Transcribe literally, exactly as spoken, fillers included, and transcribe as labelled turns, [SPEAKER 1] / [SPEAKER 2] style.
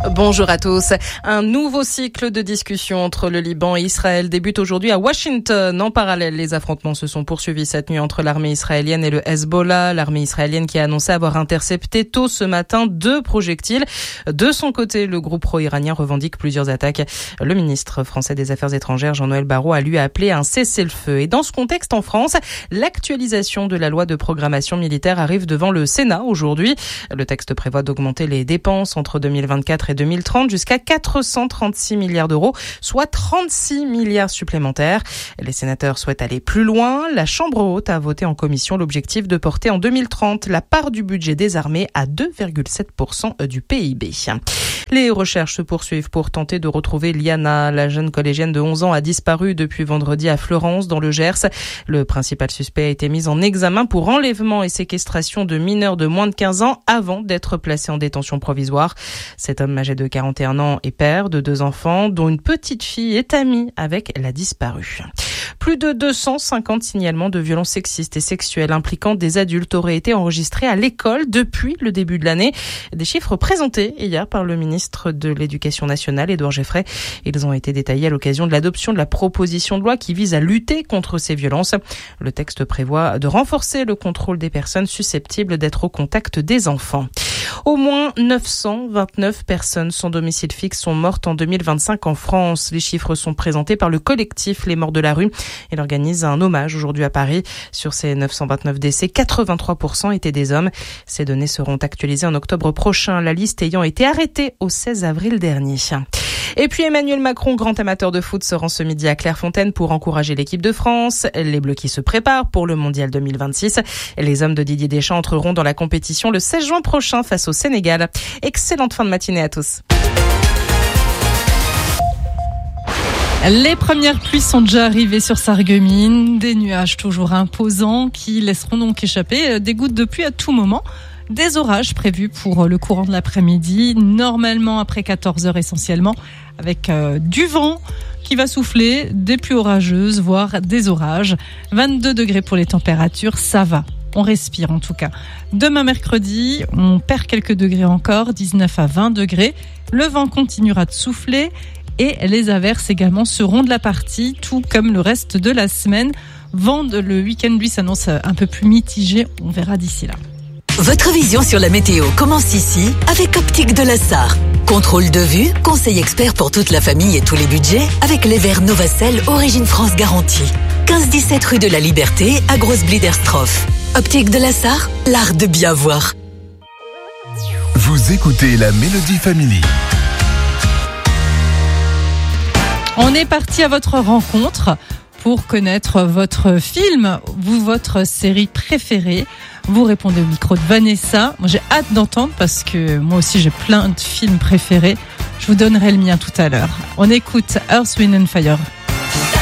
[SPEAKER 1] Bonjour à tous. Un nouveau cycle de discussion entre le Liban et Israël débute aujourd'hui à Washington. En parallèle, les affrontements se sont poursuivis cette nuit entre l'armée israélienne et le Hezbollah. L'armée israélienne qui a annoncé avoir intercepté tôt ce matin deux projectiles. De son côté, le groupe pro-iranien revendique plusieurs attaques. Le ministre français des Affaires étrangères, Jean-Noël Barrot, a lui appelé à un cessez-le-feu. Et dans ce contexte, en France, l'actualisation de la loi de programmation militaire arrive devant le Sénat aujourd'hui. Le texte prévoit d'augmenter les dépenses entre deux mille vingt-quatre et deux mille trente jusqu'à quatre cent trente-six milliards d'euros, soit trente-six milliards supplémentaires. Les sénateurs souhaitent aller plus loin. La Chambre haute a voté en commission l'objectif de porter en deux mille trente la part du budget des armées à deux virgule sept pour cent du P I B. Les recherches se poursuivent pour tenter de retrouver Liana. La jeune collégienne de onze ans a disparu depuis vendredi à Fleurance, dans le Gers. Le principal suspect a été mis en examen pour enlèvement et séquestration de mineurs de moins de quinze ans avant d'être placé en détention provisoire. Cet homme âgé de quarante et un ans et père de deux enfants, dont une petite fille est amie avec la disparue. Plus de deux cent cinquante signalements de violences sexistes et sexuelles impliquant des adultes auraient été enregistrés à l'école depuis le début de l'année. Des chiffres présentés hier par le ministre de l'Éducation nationale, Édouard Geoffrey. Ils ont été détaillés à l'occasion de l'adoption de la proposition de loi qui vise à lutter contre ces violences. Le texte prévoit de renforcer le contrôle des personnes susceptibles d'être au contact des enfants. Au moins neuf cent vingt-neuf personnes sans domicile fixe sont mortes en deux mille vingt-cinq en France. Les chiffres sont présentés par le collectif Les Morts de la Rue. Il organise un hommage aujourd'hui à Paris. Sur ces neuf cent vingt-neuf décès, quatre-vingt-trois pour cent étaient des hommes. Ces données seront actualisées en octobre prochain, la liste ayant été arrêtée au seize avril dernier. Et puis Emmanuel Macron, grand amateur de foot, se rend ce midi à Clairefontaine pour encourager l'équipe de France. Les Bleus qui se préparent pour le Mondial deux mille vingt-six. Les hommes de Didier Deschamps entreront dans la compétition le seize juin prochain face au Sénégal. Excellente fin de matinée à tous.
[SPEAKER 2] Les premières pluies sont déjà arrivées sur Sarreguemines. Des nuages toujours imposants qui laisseront donc échapper des gouttes de pluie à tout moment. Des orages prévus pour le courant de l'après-midi, normalement après quatorze heures essentiellement, avec euh, du vent qui va souffler, des pluies orageuses, voire des orages. vingt-deux degrés pour les températures, ça va. On respire en tout cas. Demain mercredi, on perd quelques degrés encore, dix-neuf à vingt degrés. Le vent continuera de souffler et les averses également seront de la partie, tout comme le reste de la semaine. Vent, le week-end lui s'annonce un peu plus mitigé, on verra d'ici là.
[SPEAKER 3] Votre vision sur la météo commence ici avec Optique de la Sarre. Contrôle de vue, conseil expert pour toute la famille et tous les budgets avec les verres Novacell Origine France garantie. quinze dix-sept rue de la Liberté à Grosse-Bliderstroff. Optique de la Sarre, l'art de bien voir.
[SPEAKER 4] Vous écoutez la Mélodie Family.
[SPEAKER 2] On est parti à votre rencontre pour connaître votre film ou votre série préférée. Vous répondez au micro de Vanessa. Moi, j'ai hâte d'entendre parce que moi aussi, j'ai plein de films préférés. Je vous donnerai le mien tout à l'heure. On écoute Earth, Wind and Fire.